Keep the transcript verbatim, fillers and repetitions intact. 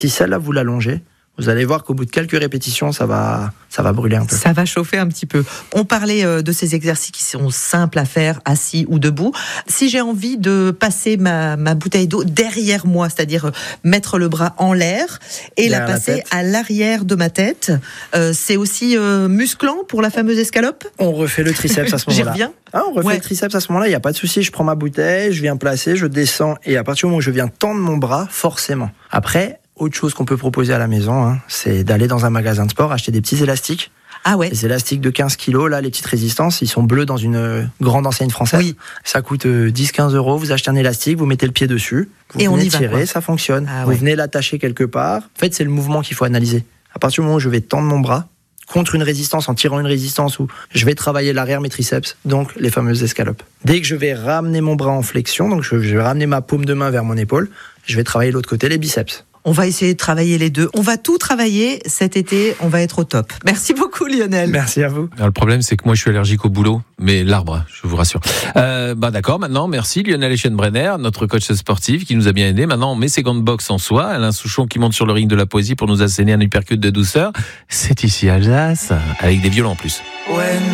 Si celle-là, vous l'allongez, vous allez voir qu'au bout de quelques répétitions, ça va, ça va brûler un peu. Ça va chauffer un petit peu. On parlait euh, de ces exercices qui sont simples à faire assis ou debout. Si j'ai envie de passer ma, ma bouteille d'eau derrière moi, c'est-à-dire euh, mettre le bras en l'air et Derrière la la passer tête. à l'arrière de ma tête, euh, c'est aussi euh, musclant pour la fameuse escalope. On refait le triceps à ce J'y moment-là. reviens. Ah, on refait Ouais. le triceps à ce moment-là, il n'y a pas de souci. Je prends ma bouteille, je viens placer, je descends. Et à partir du moment où je viens tendre mon bras, forcément. Après, autre chose qu'on peut proposer à la maison, hein, c'est d'aller dans un magasin de sport, acheter des petits élastiques. Ah ouais. Les élastiques de quinze kilos, là, les petites résistances, ils sont bleus dans une euh, grande enseigne française. Oui. Ça coûte euh, dix à quinze euros. Vous achetez un élastique, vous mettez le pied dessus. Vous Et on venez y va, tirer, quoi. ça fonctionne. Ah vous ouais. venez l'attacher quelque part. En fait, c'est le mouvement qu'il faut analyser. À partir du moment où je vais tendre mon bras contre une résistance, en tirant une résistance, où je vais travailler l'arrière mes triceps, donc les fameuses escalopes. Dès que je vais ramener mon bras en flexion, donc je je vais ramener ma paume de main vers mon épaule, je vais travailler l'autre côté, les biceps. On va essayer de travailler les deux. On va tout travailler cet été. On va être au top. Merci beaucoup, Lionel. Merci à vous. Alors, le problème, c'est que moi, je suis allergique au boulot, mais l'arbre, je vous rassure. Euh, bah d'accord, maintenant, merci Lionel Eschenbrenner, notre coach sportif, qui nous a bien aidé. Maintenant, on met ses gants de boxe en soi. Alain Souchon qui monte sur le ring de la poésie pour nous asséner un uppercut de douceur. C'est ici Alsace, avec des violons en plus. Ouais.